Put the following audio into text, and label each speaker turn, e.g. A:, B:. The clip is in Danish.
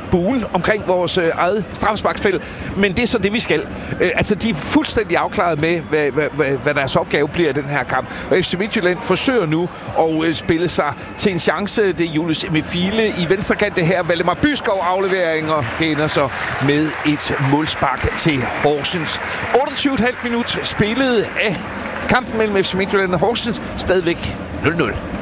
A: buen omkring vores eget straffesparksfelt. Men det er så det, vi skal. Altså, de er fuldstændig afklaret med, hvad deres opgave bliver i den her kamp. Og FC Midtjylland forsøger nu at spille sig til en chance. Det er Julius Emifile i venstre kant, det her Valdemar Byskov aflevering, og det ender så med et målspark til Horsens. 28,5 minut spillet af kampen mellem FC Midtjylland og Horsens. Stadigvæk 0-0.